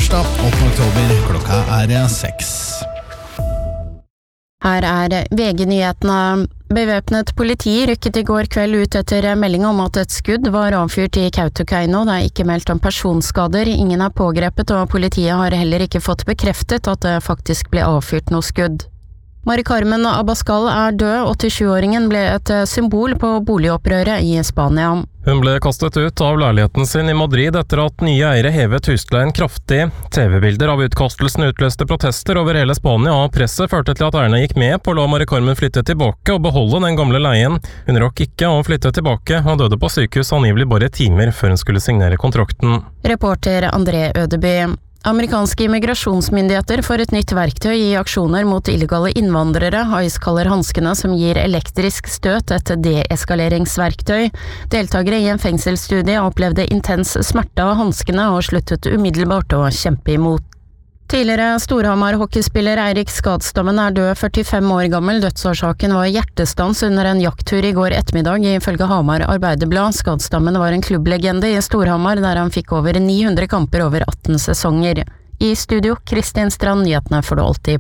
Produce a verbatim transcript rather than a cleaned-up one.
torsdag åttende oktober, klokka er seks. Her er V G-nyhetene. Bevæpnet politi rykket i går kveld ut etter melding om at et skudd var avfyrt i Kautokeino. Det er ikke meldt om personskader, ingen er pågrepet, og politiet har heller ikke fått bekreftet at det faktisk ble avfyrt noe skudd. Mari Carmen Abascal er død. åttisjuåringen ble et symbol på boligopprøret i Spania. Hun ble kastet ut av leiligheten sin i Madrid etter at nye eiere hevet husleien kraftig. T V-bilder av utkastelsen utløste protester over hele Spania, og presset førte til at eierne gikk med på å la Mari Carmen flytte tilbake og beholde den gamle leien. Hun rakk ikke å flytte tilbake og døde på sykehus angivelig bare timer før hun skulle signere kontrakten. Reporter André Ødeby. Amerikanske immigrasjonsmyndigheter får et nytt verktøy i aksjoner mot illegale innvandrere. ICE kaller hanskene som gir elektrisk støt et deeskaleringsverktøy. Deltakere i en fengselsstudie opplevde intens smerte av hanskene og sluttet umiddelbart å kjempe imot. Tidligere Storhamar-hockeyspiller Eirik Skadstammen er død, førtifem år gammel. Dødsårsaken var hjertestans under en jakttur i går ettermiddag, ifølge Hamar Arbeiderblad. Skadstammen var en klubblegende i Storhamar, der han fikk over ni hundre kamper over atten sesonger. I studio, Kristin Strand, nyhetene får du alltid